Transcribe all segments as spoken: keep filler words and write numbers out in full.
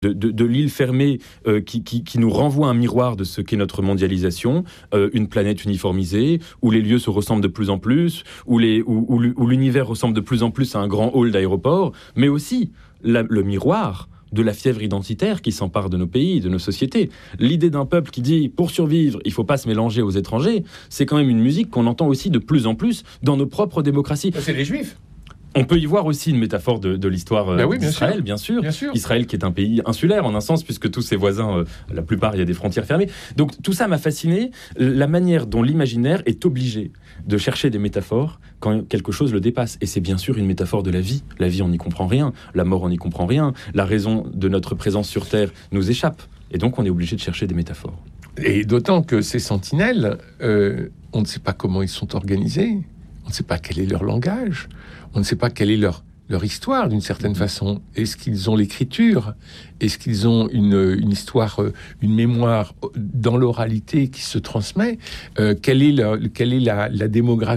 de, de, de l'île fermée euh, qui, qui, qui nous renvoie un miroir de ce qu'est notre mondialisation, euh, une planète uniformisée, où les lieux se ressemblent de plus en plus, où, les, où, où, où l'univers ressemble de plus en plus à un grand hall d'aéroport, mais aussi la, le miroir de la fièvre identitaire qui s'empare de nos pays, de nos sociétés. L'idée d'un peuple qui dit, pour survivre, il ne faut pas se mélanger aux étrangers, c'est quand même une musique qu'on entend aussi de plus en plus dans nos propres démocraties. C'est les Juifs. On peut y voir aussi une métaphore de, de l'histoire euh, ben oui, d'Israël, bien sûr. bien sûr. bien sûr. Israël qui est un pays insulaire en un sens, puisque tous ses voisins, euh, la plupart, il y a des frontières fermées. Donc tout ça m'a fasciné, la manière dont l'imaginaire est obligé de chercher des métaphores quand quelque chose le dépasse. Et c'est bien sûr une métaphore de la vie. La vie, on n'y comprend rien. La mort, on n'y comprend rien. La raison de notre présence sur Terre nous échappe. Et donc on est obligé de chercher des métaphores. Et d'autant que ces sentinelles, euh, on ne sait pas comment ils sont organisés. On ne sait pas quel est leur langage. On ne sait pas quelle est leur, leur histoire, d'une certaine façon. Est-ce qu'ils ont l'écriture ? Est-ce qu'ils ont une, une histoire, une mémoire dans l'oralité qui se transmet ? euh, Quelle est, la, quelle est la, la démographie ?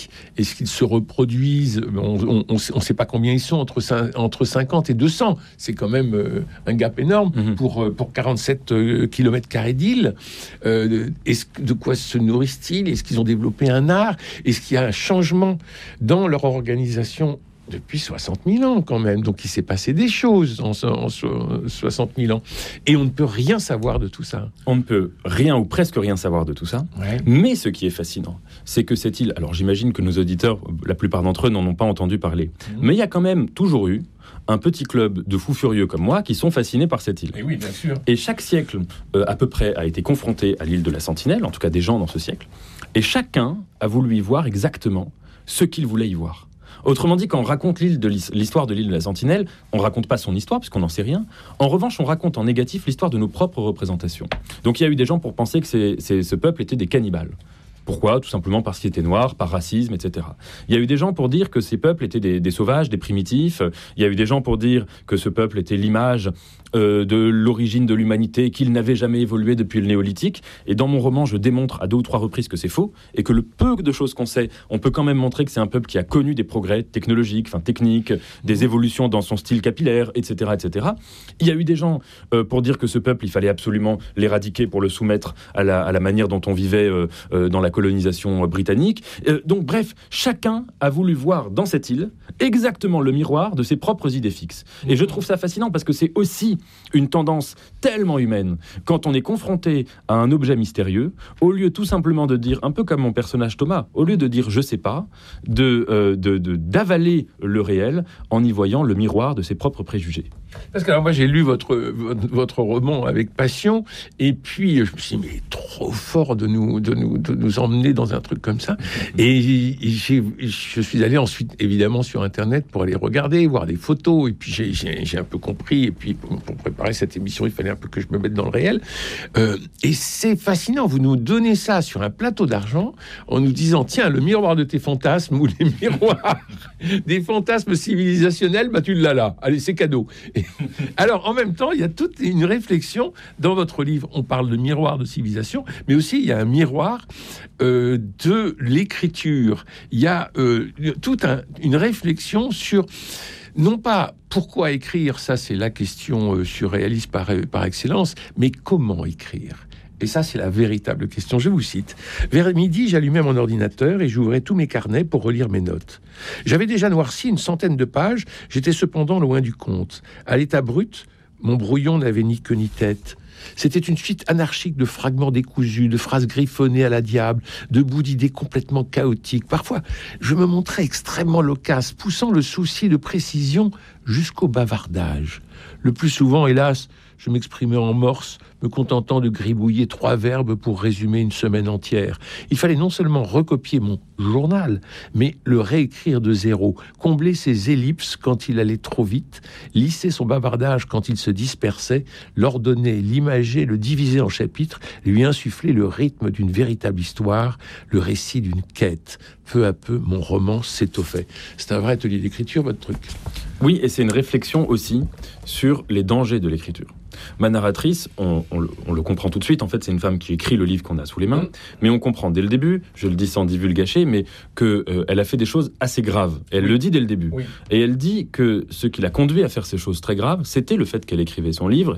Est-ce qu'ils se reproduisent ? On ne sait pas combien ils sont, entre, entre cinquante et deux cents. C'est quand même euh, un gap énorme mm-hmm. pour, pour quarante-sept kilomètres carrés d'île. Euh, est-ce, de quoi se nourrissent-ils ? Est-ce qu'ils ont développé un art ? Est-ce qu'il y a un changement dans leur organisation ? Depuis soixante mille ans, quand même. Donc, il s'est passé des choses en, en, en soixante mille ans. Et on ne peut rien savoir de tout ça. On ne peut rien ou presque rien savoir de tout ça. Ouais. Mais ce qui est fascinant, c'est que cette île... Alors, j'imagine que nos auditeurs, la plupart d'entre eux, n'en ont pas entendu parler. Mmh. Mais il y a quand même toujours eu un petit club de fous furieux comme moi qui sont fascinés par cette île. Et oui, bien sûr. Et chaque siècle, euh, à peu près, a été confronté à l'île de la Sentinelle, en tout cas des gens dans ce siècle. Et chacun a voulu y voir exactement ce qu'il voulait y voir. Autrement dit, quand on raconte l'île de l'histoire de l'île de la Sentinelle, on ne raconte pas son histoire, puisqu'on n'en sait rien. En revanche, on raconte en négatif l'histoire de nos propres représentations. Donc il y a eu des gens pour penser que c'est, c'est, ce peuple était des cannibales. Pourquoi ? Tout simplement parce qu'ils étaient noirs, par racisme, et cetera. Il y a eu des gens pour dire que ces peuples étaient des, des sauvages, des primitifs. Il y a eu des gens pour dire que ce peuple était l'image euh, de l'origine de l'humanité, qu'il n'avait jamais évolué depuis le néolithique. Et dans mon roman, je démontre à deux ou trois reprises que c'est faux, et que le peu de choses qu'on sait, on peut quand même montrer que c'est un peuple qui a connu des progrès technologiques, enfin techniques, des évolutions dans son style capillaire, et cetera, et cetera. Il y a eu des gens euh, pour dire que ce peuple, il fallait absolument l'éradiquer pour le soumettre à la, à la manière dont on vivait euh, euh, dans la colonisation britannique. Euh, donc bref, chacun a voulu voir dans cette île exactement le miroir de ses propres idées fixes. Et je trouve ça fascinant parce que c'est aussi une tendance tellement humaine. Quand on est confronté à un objet mystérieux, au lieu tout simplement de dire, un peu comme mon personnage Thomas, au lieu de dire je sais pas, de, euh, de, de, d'avaler le réel en y voyant le miroir de ses propres préjugés. Parce que alors moi j'ai lu votre, votre, votre roman avec passion, et puis je me suis dit, mais trop fort de nous, de nous, de nous emmener dans un truc comme ça. Et j'ai, je suis allé ensuite évidemment sur internet pour aller regarder, voir des photos, et puis j'ai, j'ai, j'ai un peu compris, et puis pour, pour préparer cette émission, il fallait un peu que je me mette dans le réel. Euh, et c'est fascinant, vous nous donnez ça sur un plateau d'argent, en nous disant, tiens, le miroir de tes fantasmes, ou les miroirs des fantasmes civilisationnels, bah tu l'as là, allez, c'est cadeau. Et alors, en même temps, il y a toute une réflexion dans votre livre. On parle de miroir de civilisation, mais aussi il y a un miroir euh, de l'écriture. Il y a euh, toute un, une réflexion sur, non pas pourquoi écrire, ça c'est la question euh, surréaliste par, par excellence, mais comment écrire. Et ça, c'est la véritable question. Je vous cite. « Vers midi, j'allumais mon ordinateur et j'ouvrais tous mes carnets pour relire mes notes. J'avais déjà noirci une centaine de pages, j'étais cependant loin du compte. À l'état brut, mon brouillon n'avait ni queue ni tête. C'était une suite anarchique de fragments décousus, de phrases griffonnées à la diable, de bouts d'idées complètement chaotiques. Parfois, je me montrais extrêmement loquace, poussant le souci de précision jusqu'au bavardage. Le plus souvent, hélas, je m'exprimais en morse, me contentant de gribouiller trois verbes pour résumer une semaine entière. Il fallait non seulement recopier mon journal, mais le réécrire de zéro, combler ses ellipses quand il allait trop vite, lisser son bavardage quand il se dispersait, l'ordonner, l'imager, le diviser en chapitres, lui insuffler le rythme d'une véritable histoire, le récit d'une quête. Peu à peu, mon roman s'étoffait. C'est un vrai atelier d'écriture, votre truc. Oui, et c'est une réflexion aussi sur les dangers de l'écriture. Ma narratrice, on, on, on le comprend tout de suite, en fait c'est une femme qui écrit le livre qu'on a sous les mains, mmh. mais on comprend dès le début, je le dis sans divulgacher, mais qu'elle euh, a fait des choses assez graves. Elle oui. le dit dès le début. Oui. Et elle dit que ce qui l'a conduit à faire ces choses très graves, c'était le fait qu'elle écrivait son livre,